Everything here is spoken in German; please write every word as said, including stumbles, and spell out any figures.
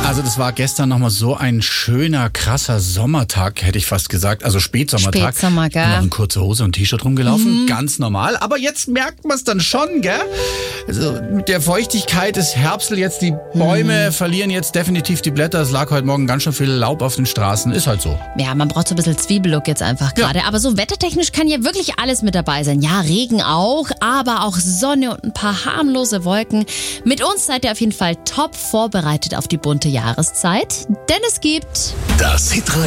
Also das war gestern nochmal so ein schöner, krasser Sommertag, hätte ich fast gesagt. Also Spätsommertag. Spätsommer, gell? Ich bin noch in kurzer Hose und T-Shirt rumgelaufen, mhm. ganz normal. Aber jetzt merkt man es dann schon, gell? Also mit der Feuchtigkeit ist Herbstl jetzt, die Bäume mhm. verlieren jetzt definitiv die Blätter. Es lag heute Morgen ganz schön viel Laub auf den Straßen. Ist halt so. Ja, man braucht so ein bisschen Zwiebellook jetzt einfach gerade. Ja. Aber so wettertechnisch kann ja wirklich alles mit dabei sein. Ja, Regen auch, aber auch Sonne und ein paar harmlose Wolken. Mit uns seid ihr auf jeden Fall top vorbereitet auf die bunte Jahreszeit, denn es gibt das Hitradio